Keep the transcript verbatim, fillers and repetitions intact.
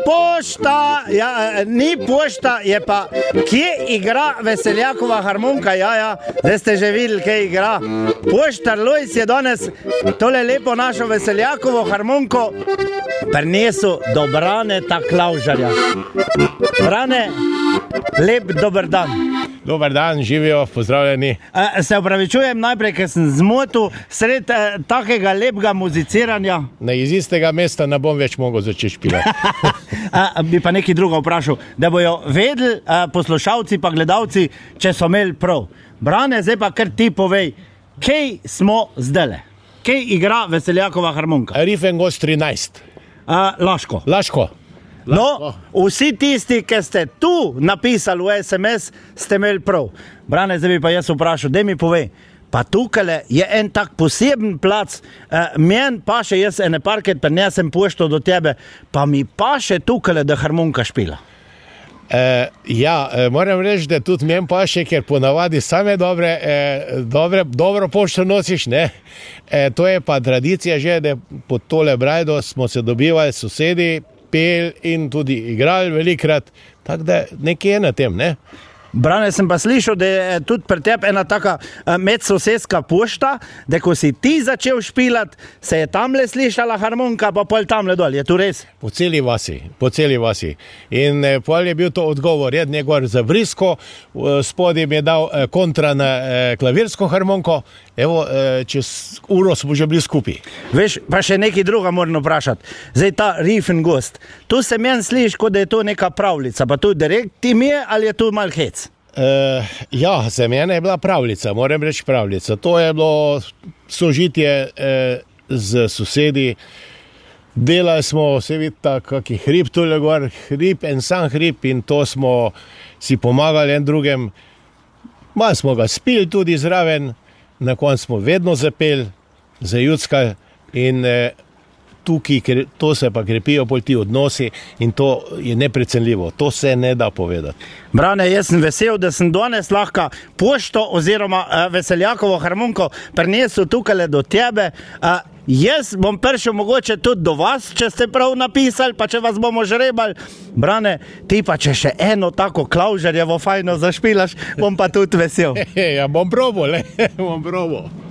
pošta, ja, ni pošta, je pa, kje igra Veseljakova harmonika, ja, ja, zdaj ste že videli, kje igra. Poštar Lojs je danes tole lepo našo Veseljakovo harmoniko prinesel do Braneta Klavžarja. Brane, lep dober dan. Dobar dan, živijo, pozdravljeni. E, se opravičujem najprej, ker sem zmotil sred eh, takega lepega muziciranja. Ne, iz istega mesta ne bom več mogel začeti špilati. A, bi pa nekaj drugo vprašal, da bojo vedeli a, poslušalci pa gledalci, če so imeli prav. Brane, zdaj pa kar ti povej, kje smo zdajle? Kje igra Veseljakova harmonika? Rifengos trinajst. A, Laško. Laško. No, vsi tisti, ki ste tu napisali v es em es, ste imeli prav. Brane, zdaj bi pa jaz vprašal, daj mi povej, pa tukaj je en tak poseben plac, uh, meni paše, jaz ene parkrat prinesem pošto do tebe, pa mi paše tukaj, da harmonika špila. E, ja, moram reči, da tudi meni paše, ker ponavadi same dobre, e, dobre, dobro pošto nosiš, ne? E, to je pa tradicija že, da pod tole brajdo smo se dobivali sosedi, pel in tudi igrali velikrat, tako da nekaj je na tem, ne? Brane, sem pa slišal, da je tudi pri tebi ena taka medsosedska pošta, da ko si ti začel špilati, se je tamle slišala harmonika, pa pol tamle dol. Je to res? Po celi vasi, po celi vasi. In eh, pol je bil to odgovor, jedne gor za vrisko, spodaj mi je dal eh, kontra na eh, klavirsko harmoniko, evo, eh, čez uro smo že bili skupaj. Veš, pa še nekaj druga moram vprašati. Zdaj ta Rifengost, tu se meni sliši, kot da je to neka pravljica, pa tu direkt ti mi je, ali je tu mal hec? Uh, ja, za mene je bila pravljica, moram reči pravljica. To je bilo sožitje uh, z sosedi. Delali smo, se vidi, kakšen hrib tule gor, hrib, en sam hrib, in to smo si pomagali en drugem. Malo smo ga spili tudi zraven, na koncu smo vedno zapeli, zajuckali in uh, tukaj, ker to se pa krepijo pol ti odnosi in to je neprecenljivo, to se ne da povedati. Brane, jaz sem vesel, da sem danes lahko pošto oziroma uh, Veseljakovo harmoniko prinesel tukaj do tebe. Uh, jaz bom prišel mogoče tudi do vas, če ste prav napisali, pa če vas bomo žrebali. Brane, ti pa če še eno tako Klavžarjevo fajno zašpilaš, bom pa tudi vesel. Ja, bom probal, le, bom probal.